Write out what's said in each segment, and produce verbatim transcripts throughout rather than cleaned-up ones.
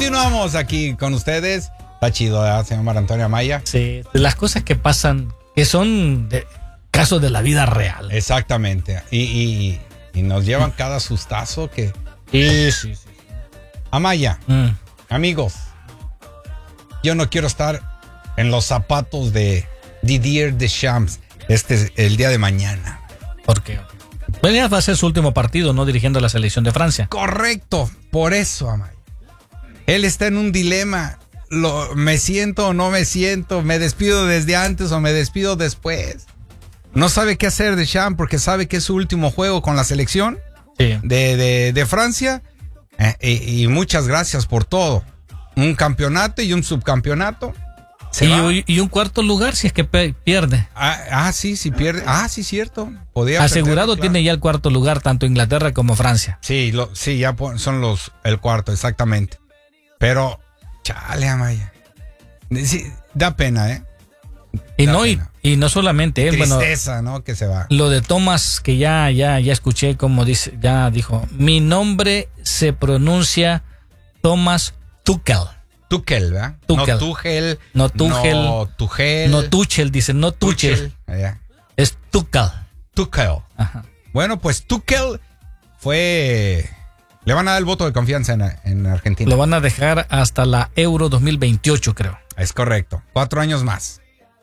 Continuamos aquí con ustedes. Está chido, ¿eh, señor Mar Antonio Amaya? Sí, de las cosas que pasan, que son de, casos de la vida real. Exactamente. Y, y, y nos llevan cada sustazo que... Sí, sí, sí. Amaya, Mm. amigos, yo no quiero estar en los zapatos de Didier Deschamps este el día de mañana. ¿Por qué? Bueno, ya va a ser su último partido, ¿no? Dirigiendo a la selección de Francia. Correcto, por eso, Amaya. Él está en un dilema. Lo, ¿Me siento o no me siento? ¿Me despido desde antes o me despido después? No sabe qué hacer Deschamps porque sabe que es su último juego con la selección Sí. de, de, de Francia. Eh, y, y muchas gracias por todo. Un campeonato y un subcampeonato. Se va. Y, y un cuarto lugar si es que pe- pierde. Ah, ah, sí, sí pierde. Ah, sí, cierto. Podía Asegurado perder, tiene claro. ya el cuarto lugar tanto Inglaterra como Francia. Sí, lo, sí, ya po- son los el cuarto, exactamente. Pero, chale, Amaya. Sí, da pena, ¿eh? Y Da no, y, pena. y no solamente él, bueno, Tristeza, ¿no? Que se va. lo de Thomas, que ya, ya, ya escuché como dice, ya dijo, mi nombre se pronuncia Thomas Tuchel. Tuchel, ¿verdad? Tuchel. No Tuchel. No Tuchel. No Tuchel. No Tuchel, dice, no Tuchel, Tuchel. Ya. es Tuchel. Tuchel. Ajá. Bueno, pues Tuchel fue... Le van a dar el voto de confianza en, en Argentina. Lo van a dejar hasta la Euro dos mil veintiocho, creo. Es correcto. Cuatro años más.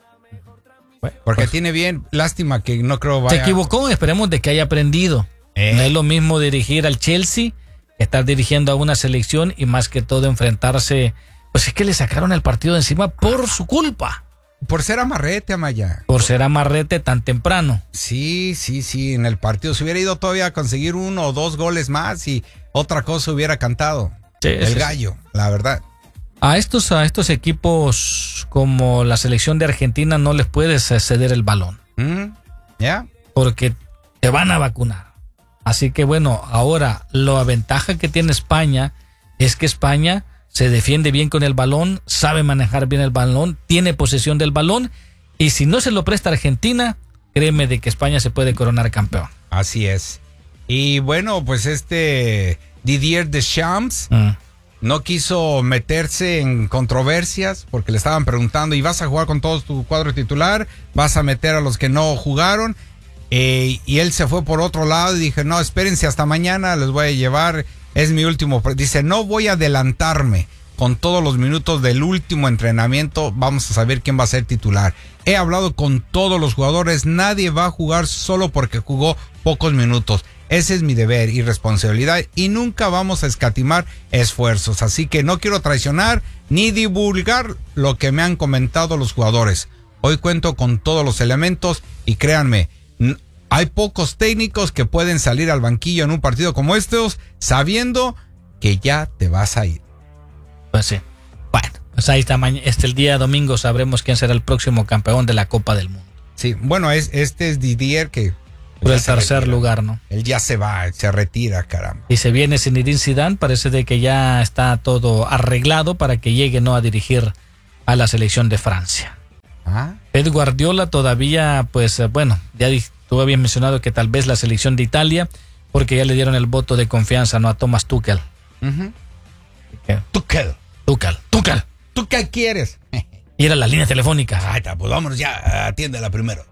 Bueno, Porque pues, tiene bien... Lástima que no creo vaya... se equivocó, esperemos de que haya aprendido. Eh. No es lo mismo dirigir al Chelsea que estar dirigiendo a una selección y más que todo enfrentarse. Pues es que le sacaron el partido de encima por su culpa. Por ser amarrete, Amaya. Por ser amarrete tan temprano. Sí, sí, sí. En el partido se hubiera ido todavía a conseguir uno o dos goles más y otra cosa hubiera cantado. Sí, el sí, gallo, la verdad. A estos, a estos equipos como la selección de Argentina no les puedes ceder el balón. ¿Mm? ¿Ya? Porque te van a vacunar. Así que bueno, ahora la ventaja que tiene España es que España se defiende bien con el balón, sabe manejar bien el balón, tiene posesión del balón y si no se lo presta Argentina, créeme de que España se puede coronar campeón. Así es. Y bueno, pues este Didier Deschamps Mm. no quiso meterse en controversias porque le estaban preguntando, ¿y vas a jugar con todo tu cuadro titular? ¿Vas a meter a los que no jugaron? Eh, y él se fue por otro lado y dije, no, espérense hasta mañana, les voy a llevar, es mi último. Dice, no voy a adelantarme con todos los minutos del último entrenamiento, vamos a saber quién va a ser titular. He hablado con todos los jugadores, nadie va a jugar solo porque jugó pocos minutos. Ese es mi deber y responsabilidad y nunca vamos a escatimar esfuerzos. Así que no quiero traicionar ni divulgar lo que me han comentado los jugadores. Hoy cuento con todos los elementos y créanme, hay pocos técnicos que pueden salir al banquillo en un partido como estos sabiendo que ya te vas a ir. Pues sí. Bueno, pues ahí está. Este el día domingo sabremos quién será el próximo campeón de la Copa del Mundo. Sí, bueno, es, este es Didier que... Por ya el se tercer retira. lugar, ¿no? Él ya se va, se retira, caramba. Y se viene Zinedine Zidane, parece de que ya está todo arreglado para que llegue, ¿no?, a dirigir a la selección de Francia. ¿Ah? Pep Guardiola todavía, pues, bueno, ya di- tú habías mencionado que tal vez la selección de Italia, porque ya le dieron el voto de confianza, ¿no?, a Thomas Tuchel. Uh-huh. ¿Qué? Tuchel. Tuchel, Tuchel. ¿Tú qué quieres? Y era la línea telefónica. Ahí está, pues vámonos ya, atiéndela primero.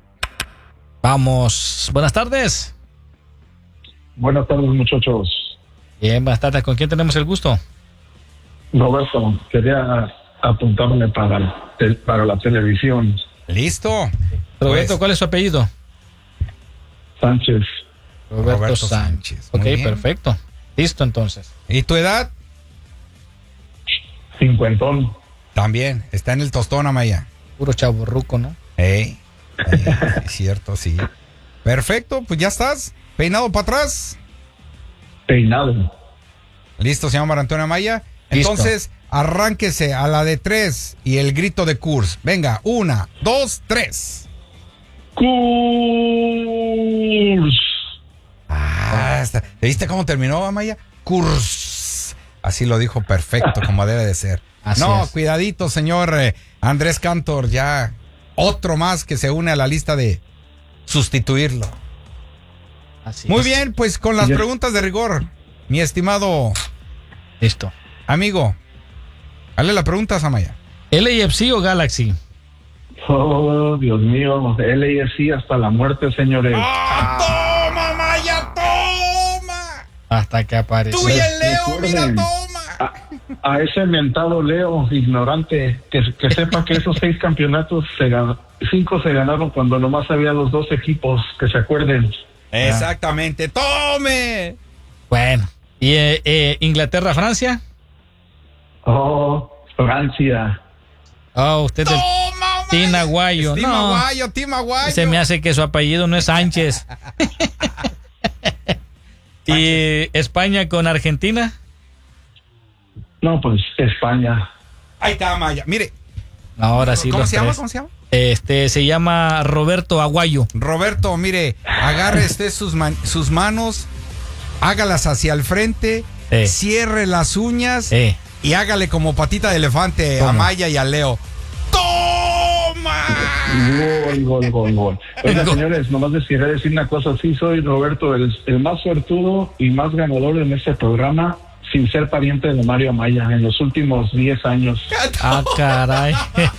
Vamos, buenas tardes. Buenas tardes, muchachos. Bien, buenas tardes. ¿Con quién tenemos el gusto? Roberto, quería apuntarme para, te- para la televisión. ¿Listo? Roberto, Pues, ¿cuál es su apellido? Sánchez, Roberto, Roberto Sánchez. Sánchez. Ok, Muy bien. perfecto. Listo, entonces. ¿Y tu edad? cincuentón. También, está en el tostón, Amaya. Puro chaburruco, ¿no? Ey, ey, es cierto, sí. Perfecto, pues ya estás. Peinado para atrás. Peinado. Listo, señor Mar Antonio Amaya. Listo. Entonces, arránquese a la de tres y el grito de Kurs. Venga, una, dos, tres. Kurs. Ah, está. ¿Te viste cómo terminó, Amaya? Kurs. Así lo dijo perfecto, como debe de ser. Así no, es. cuidadito, señor eh, Andrés Cantor, ya otro más que se une a la lista de sustituirlo. Así Muy es. bien, pues con las Ya. preguntas de rigor, mi estimado Listo. amigo, Dale la pregunta, Samaya. ¿L A F C o Galaxy? Oh, Dios mío, L A F C hasta la muerte, señores. ¡Ah, toma, Maya, toma! Hasta que apareció. Tú y el Leo, Recuerden, mira, toma. A, a ese mentado Leo, ignorante, que, que sepa que esos seis campeonatos, se gan- cinco se ganaron cuando nomás había los dos equipos, que se acuerden. Exactamente, tome. Bueno. ¿Y eh, eh, Inglaterra, Francia? Oh, Francia. Oh, usted es Toma, Team Aguayo. Team No, Aguayo, Team Aguayo. se me hace que su apellido no es Sánchez. ¿Y España con Argentina? No, pues España. Ahí está, Maya. Mire, Ahora sí ¿cómo los se llama? tres. ¿Cómo se llama? Este se llama Roberto Aguayo. Roberto, mire, agarre usted sus, man- sus manos, hágalas hacia el frente, Eh. cierre las uñas Eh. y hágale como patita de elefante a ¿Cómo? Maya y a Leo. ¡Toma! Gol, gol, gol, gol. Oiga, señores, nomás les quería decir una cosa. Sí, soy Roberto, el, el más suertudo y más ganador en este programa, sin ser pariente de Mario Amaya en los últimos diez años. Ah, caray.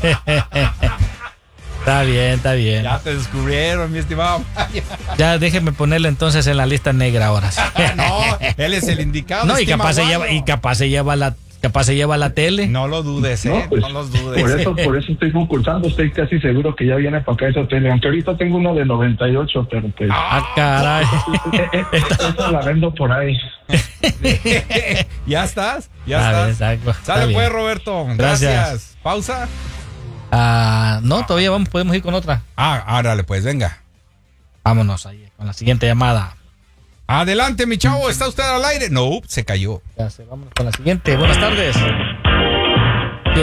Está bien, está bien. Ya te descubrieron, mi estimado Maya. Ya déjeme ponerle entonces en la lista negra ahora sí. No, él es el indicado. No, y Team capaz se Aguayo. lleva, y capaz se lleva la, capaz se lleva la tele. No lo dudes, eh. No, pues, no los dudes. Por eso, por eso estoy concursando. Estoy casi seguro que ya viene para acá esa tele. Aunque ahorita tengo uno de noventa y ocho, pero pues. Ah, caray. eh, eh, esa la vendo por ahí. ¿Ya estás? ¿Ya Está bien, estás? está- está Sale bien. pues, Roberto. Gracias. Gracias. Pausa. Ah, no, todavía vamos, podemos ir con otra. Ah, árale, pues, venga. Vámonos ahí con la siguiente llamada. Adelante, mi chavo. ¿Está usted al aire? No, se cayó. Ya sé, vámonos con la siguiente. Buenas tardes. Yo.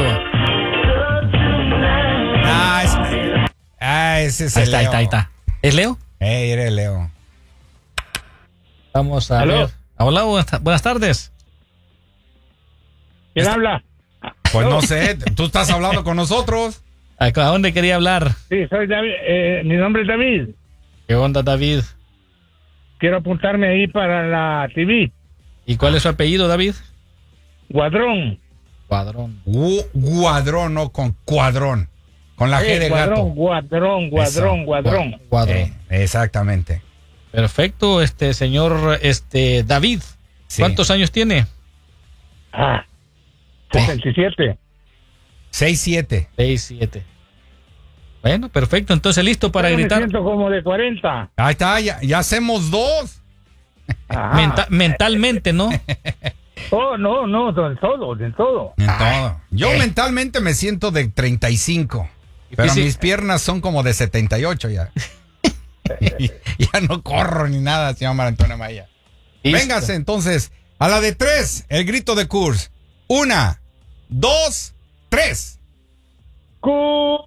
Ah, ese, ah, ese es Ahí el está, ahí Leo. está, ahí está. ¿Es Leo? Ey, era el Leo. Vamos a ¿Aló? ver. Hola, buenas, ta- buenas tardes. ¿Quién habla? Pues no sé, tú estás hablando con nosotros. ¿A a dónde quería hablar? Sí, soy David. Eh, mi nombre es David. ¿Qué onda, David? Quiero apuntarme ahí para la T V. ¿Y cuál es su apellido, David? Guadrón. Cuadrón. Gu- Guadrón, no con cuadrón. Con la G Eh, de Guadrón, gato. Guadrón, Guadrón, Eso. Guadrón. Cuadrón. Eh, exactamente. Perfecto, este señor, este David. Sí. ¿Cuántos años tiene? Ah, sesenta y siete. seis siete. Seis, siete. Bueno, perfecto. Entonces, listo para Yo gritar. Me siento como de cuarenta. Ahí está, ya, ya hacemos dos. Ajá. Menta- mentalmente, ¿no? Oh, no, no, en todo, en todo. En todo. Yo mentalmente me siento de treinta y cinco. Pero Difícil. mis piernas son como de setenta y ocho ya. Y ya no corro ni nada, señor María Antonia Maya. Listo. Véngase entonces a la de tres, el grito de Kurz. Una, dos, tres. Cu-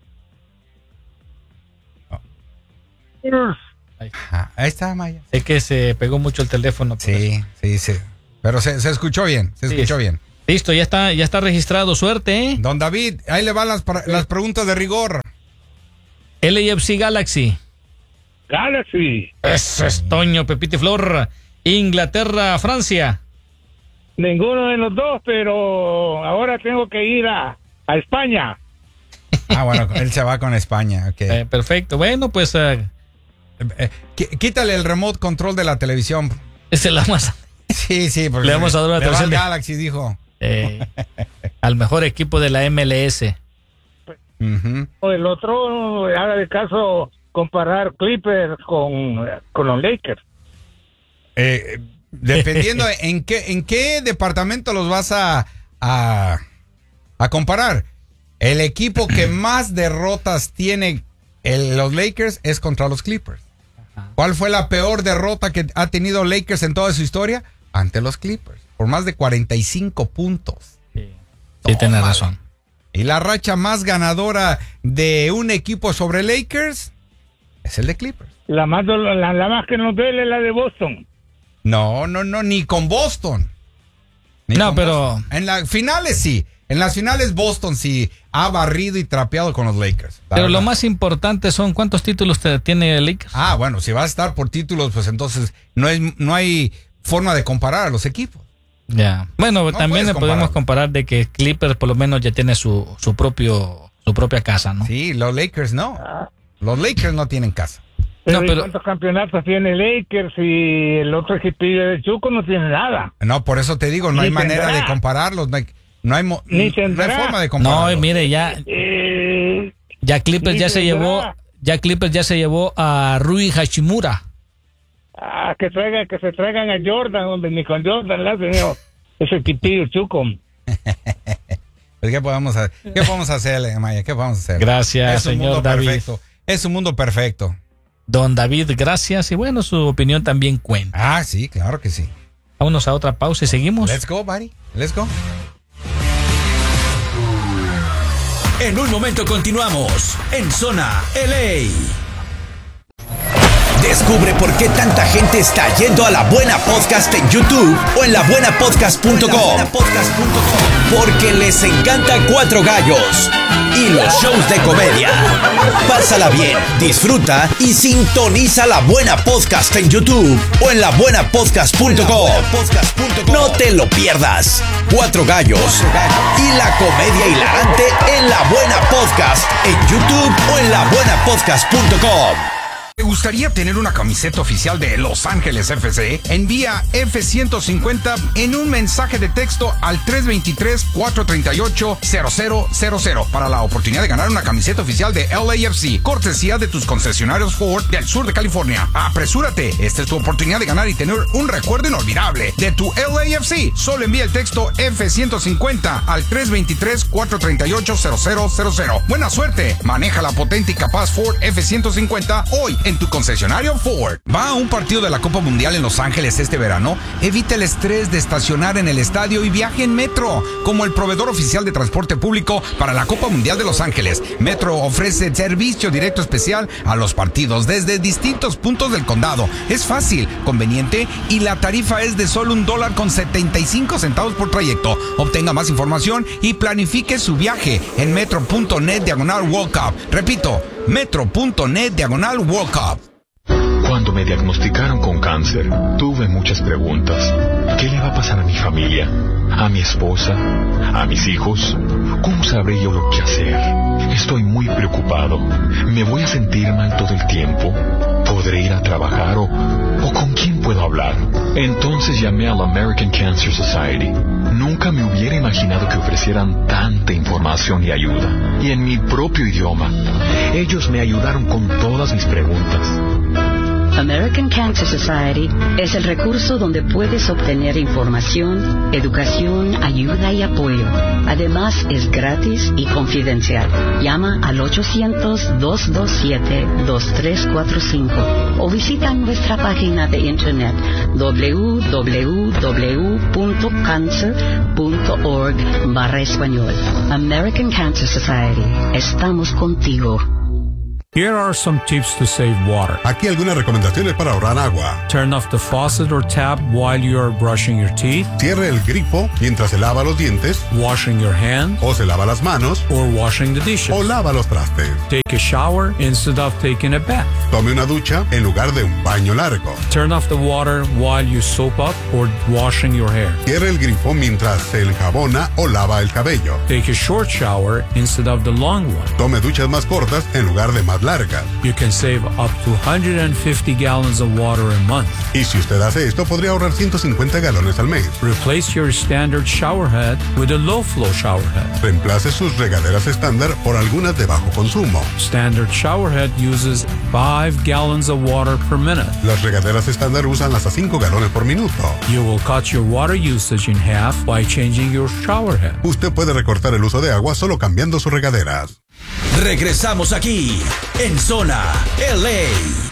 Ajá, ahí está, Maya. Es que se pegó mucho el teléfono. por eso. Sí, sí, sí. Pero se, se escuchó bien, se Sí, escuchó sí. bien. Listo, ya está, ya está registrado. Suerte, ¿eh? Don David, ahí le van las, pra- las preguntas de rigor. L A F C Galaxy. Galaxy. Eso es Toño, Pepito y Flor. Inglaterra, Francia. Ninguno de los dos, pero ahora tengo que ir a, a España. Ah, bueno, él se va con España. ok. Eh, perfecto. Bueno, pues eh, Eh, qui- quítale el remote control de la televisión. esa es la más. Sí, sí, porque Le vamos a dar una le va al televisión de- Galaxy, dijo. eh, al mejor equipo de la M L S. Ujú. O el otro, haga de caso, comparar Clippers con, con los Lakers. Eh, dependiendo en qué en qué departamento los vas a, a, a comparar. El equipo que más derrotas tiene el- los Lakers es contra los Clippers. ¿Cuál fue la peor derrota que ha tenido Lakers en toda su historia? Ante los Clippers, por más de cuarenta y cinco puntos. Sí, sí tienes razón. Y la racha más ganadora de un equipo sobre Lakers es el de Clippers. La más, dolo- la, la más que nos duele es la de Boston. No, no, no, ni con Boston. Ni No, con pero- Boston. En las finales sí. En las finales Boston sí ha barrido y trapeado con los Lakers. la Pero lo verdad. más importante son cuántos títulos te- tiene el Lakers. Ah, bueno, si va a estar por títulos, pues entonces no, es, no hay forma de comparar a los equipos. Ya. Bueno, No también le puedes podemos compararlo. comparar de que Clippers por lo menos ya tiene su, su propio su propia casa, ¿no? Sí, los Lakers no. Los Lakers no tienen casa. Pero, No, ¿y pero- ¿cuántos campeonatos tiene Lakers y el otro equipillo de Chuco no tiene nada? No, por eso te digo, no Ni hay manera tendrá. de compararlos. No hay, no hay, mo- Ni no hay tendrá. forma de No, compararlos. mire, ya, Eh, ya Clippers ya se Ni tendrá. llevó, ya Clippers ya se llevó a Rui Hachimura. ah, que traigan, que se traigan a Jordan, hombre, ni con Jordan la señor. Ese equipillo Chuco. Pues, ¿Qué podemos hacer? ¿Qué podemos hacer, Maya? ¿Qué podemos hacer? Gracias, es un señor mundo David. perfecto. Es un mundo perfecto. Don David, gracias. Y bueno, su opinión también cuenta. Ah, sí, claro que sí. Vámonos a otra pausa y seguimos. Let's go, buddy. Let's go. En un momento continuamos en Zona L A. Descubre por qué tanta gente está yendo a La Buena Podcast en YouTube o en la buena podcast punto com. Porque les encanta Cuatro Gallos y los shows de comedia. Pásala bien, disfruta y sintoniza La Buena Podcast en YouTube o en la buena podcast punto com. No te lo pierdas. Cuatro Gallos y la comedia hilarante en La Buena Podcast en YouTube o en la buena podcast punto com. ¿Te gustaría tener una camiseta oficial de Los Ángeles F C? Envía F ciento cincuenta en un mensaje de texto al tres dos tres, cuatro tres ocho, cero cero cero cero para la oportunidad de ganar una camiseta oficial de L A F C, cortesía de tus concesionarios Ford del sur de California. Apresúrate, esta es tu oportunidad de ganar y tener un recuerdo inolvidable de tu L A F C. Solo envía el texto F ciento cincuenta al tres dos tres, cuatro tres ocho, cero cero cero cero. Buena suerte, maneja la potente y capaz Ford F ciento cincuenta hoy en tu concesionario Ford. ¿Va a un partido de la Copa Mundial en Los Ángeles este verano? Evita el estrés de estacionar en el estadio y viaje en Metro. Como el proveedor oficial de transporte público para la Copa Mundial de Los Ángeles, Metro ofrece servicio directo especial a los partidos desde distintos puntos del condado. Es fácil, conveniente y la tarifa es de solo un dólar con setenta y cinco centavos por trayecto. Obtenga más información y planifique su viaje en metro.net diagonal World Cup. Repito, metro.net diagonal World Cup. Cuando me diagnosticaron con cáncer, tuve muchas preguntas. ¿Qué le va a pasar a mi familia? ¿A mi esposa? ¿A mis hijos? ¿Cómo sabré yo lo que hacer? Estoy muy preocupado. ¿Me voy a sentir mal todo el tiempo? ¿Podré ir a trabajar o, o con quién puedo hablar? Entonces llamé a la American Cancer Society. Nunca me hubiera imaginado que ofrecieran tanta información y ayuda. Y en mi propio idioma. Ellos me ayudaron con todas mis preguntas. American Cancer Society es el recurso donde puedes obtener información, educación, ayuda y apoyo. Además, es gratis y confidencial. Llama al ochocientos, dos dos siete, dos tres cuatro cinco o visita nuestra página de internet w w w punto cancer punto org barra español. American Cancer Society. Estamos contigo. Here are some tips to save water. Aquí algunas recomendaciones para ahorrar agua. Turn off the faucet or tap while you are brushing your teeth, Cierre el grifo mientras se lava los dientes, washing your hands, o se lava las manos, or washing the dishes. o lava los trastes. Take a shower instead of taking a bath. Tome una ducha en lugar de un baño largo. Turn off the water while you soap up or washing your hair. Cierre el grifo mientras se enjabona o lava el cabello. Take a short shower instead of the long one. Tome duchas más cortas en lugar de más largas. You can save up to one hundred fifty gallons of water a month. Y si usted hace esto, podría ahorrar ciento cincuenta galones al mes. Replace your standard shower head with a low flow shower head. Reemplace sus regaderas estándar por algunas de bajo consumo. Standard shower head uses five gallons of water per minute. Las regaderas estándar usan hasta cinco galones por minuto. You will cut your water usage in half by changing your shower head. Usted puede recortar el uso de agua solo cambiando sus regaderas. Regresamos aquí en Zona L A.